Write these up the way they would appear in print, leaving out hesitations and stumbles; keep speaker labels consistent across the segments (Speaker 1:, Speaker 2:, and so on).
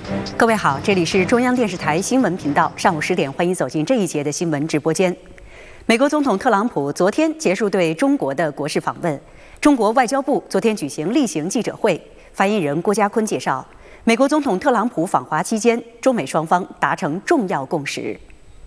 Speaker 1: 各位好，这里是中央电视台新闻频道，上午10点，欢迎走进这一节的新闻直播间。美国总统特朗普昨天结束对中国的国事访问，中国外交部昨天举行例行记者会，发言人郭家坤介绍，美国总统特朗普访华期间，中美双方达成重要共识。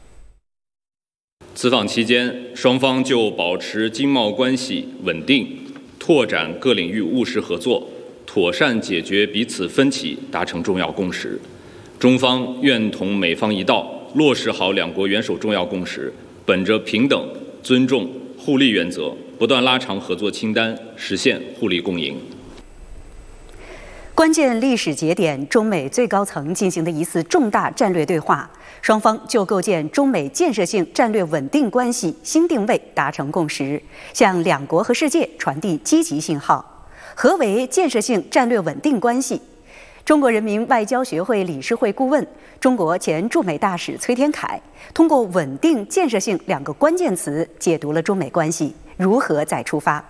Speaker 2: 此访期间，双方就保持经贸关系稳定、拓展各领域务实合作、妥善解决彼此分歧达成重要共识。中方愿同美方一道，落实好两国元首重要共识，本着平等、尊重、互利原则，不断拉长合作清单，实现互利共赢。
Speaker 1: 关键历史节点，中美最高层进行的一次重大战略对话，双方就构建中美建设性战略稳定关系新定位达成共识，向两国和世界传递积极信号。何为建设性战略稳定关系？中国人民外交学会理事会顾问、中国前驻美大使崔天凯通过稳定、建设性两个关键词解读了中美关系如何再出发。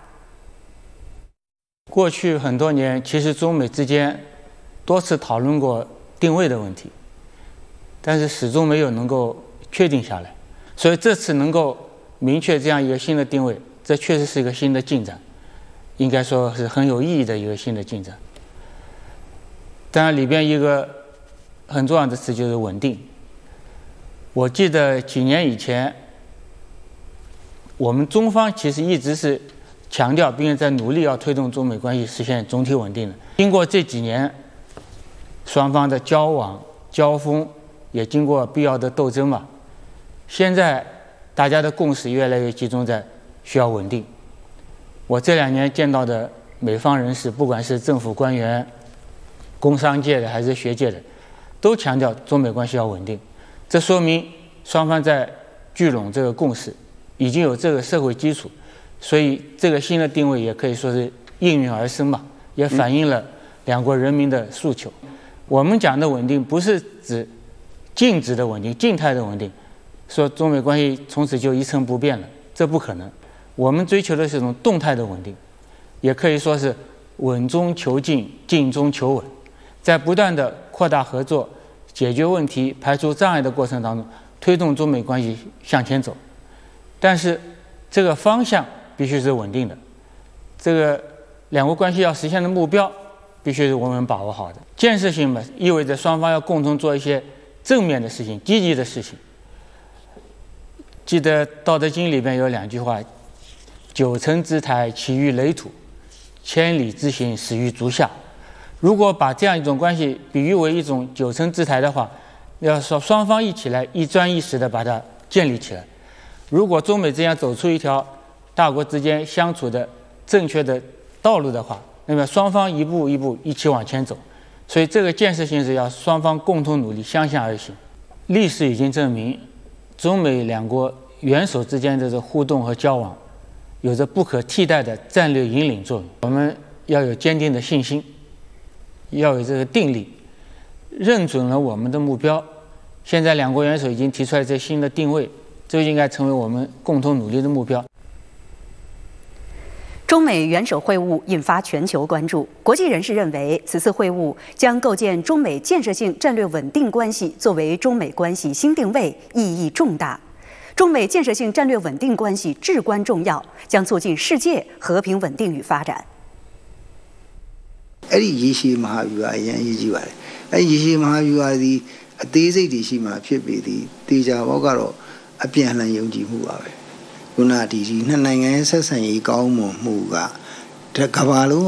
Speaker 3: 过去很多年，其实中美之间多次讨论过定位的问题，但是始终没有能够确定下来。所以这次能够明确这样一个新的定位，这确实是一个新的进展，应该说是很有意义的一个新的进展。当然里边一个很重要的词就是稳定。我记得几年以前，我们中方其实一直是强调并且在努力要推动中美关系实现总体稳定的。经过这几年双方的交往交锋，也经过必要的斗争嘛，现在大家的共识越来越集中在需要稳定。我这2年见到的美方人士，不管是政府官员、工商界的还是学界的，都强调中美关系要稳定。这说明双方在聚拢这个共识，已经有这个社会基础，所以这个新的定位也可以说是应运而生嘛，也反映了两国人民的诉求。我们讲的稳定不是指静止的稳定、静态的稳定，说中美关系从此就一成不变了，这不可能。我们追求的是一种动态的稳定，也可以说是稳中求进、进中求稳，在不断的扩大合作、解决问题、排除障碍的过程当中，推动中美关系向前走。但是这个方向必须是稳定的，这个两国关系要实现的目标必须是我们把握好的。建设性嘛，意味着双方要共同做一些正面的事情、积极的事情。记得《道德经》里边有2句话：“9层之台，起于垒土；千里之行，始于足下。”如果把这样一种关系比喻为一种9层之台的话，要说双方一起来一砖一石的把它建立起来。如果中美这样走出一条大国之间相处的正确的道路的话，那么双方一步一步一起往前走。所以这个建设性是要双方共同努力，相向而行。历史已经证明，中美两国元首之间的这互动和交往有着不可替代的战略引领作用。我们要有坚定的信心，要有这个定力，认准了我们的目标。现在两国元首已经提出来这新的定位，这应该成为我们共同努力的目标。
Speaker 1: 中美元首会晤引发全球关注，国际人士认为，此次会晤将构建中美建设性战略稳定关系作为中美关系新定位，意义重大。中美建设性战略稳定关系至关重要，将促进世界和平稳定与发展。
Speaker 4: အဲ့ဒီရေရှည်မဟာဗျူဟာအရင်အရေးကြီးပါတယ်။အဲ့ဒီရေရှည်မဟာဗျူဟာဒီအသေးစိတ်တွေရှိမှဖြစ်ပေသည်တေချာဘောကတော့အပြန်လှန်ယုံကြည်မှုပါပဲ။ခုနဒီနှစ်နိုင်ငံရဲ့ဆက်ဆံရေးကောင်းမွန်မှုကကမ္ဘာလုံး